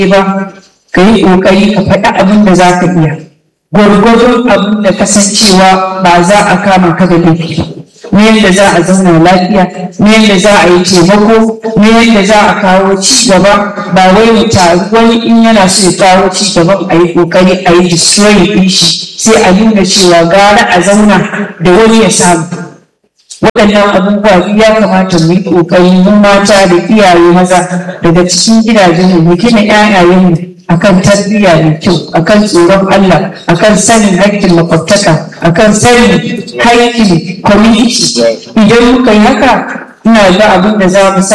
ba ka yi ƙoƙari ka faɗi abin da za ka iya gwargwadon abin da kasancewa ba za a kama ka da laifi na yadda za a zauna lafiya na yadda za a yi taimako na yadda za a kawo ci gaba ba wai mu taru wani in yana so ya kawo ci gaban a yi ƙoƙari a yi destroying ɗin shi sai a nuna cewa gara a zauna da wani ya samu. Waɗannan abubuwa ya kamata mu yi ƙoƙari mu mata da iyaye maza daga cikin gidajen mu gina ƴaƴayenmu akan tarbiyya mai kyau, akan tsoron Allah, akan sanin haƙƙin makwabtaka, akan sanin haƙƙin community. Idan muka yi haka ina ga abin da za mu sa